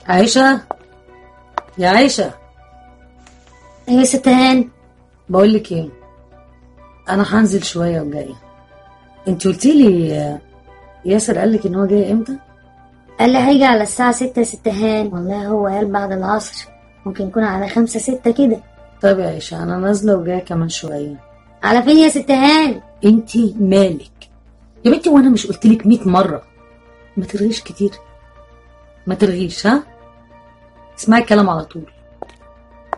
عايشة، يا عايشة. ايوه يا ست هان. بقول لك ايه، انا هنزل شويه وجايه. انت قلتي لي ياسر قال لك ان هو جاي امتى؟ قال لي هيجي على الساعة 6 يا ست هان. والله هو قال بعد العصر، ممكن يكون على 5 6 كده. طيب يا عايشة، انا نازله وجايه كمان شويه. على فين يا ست هان؟ انت مالك يا بنتي؟ وانا مش قلت لك 100 مره ما ترغيش كتير؟ ما ترغيش، ها؟ اسمعي الكلام على طول.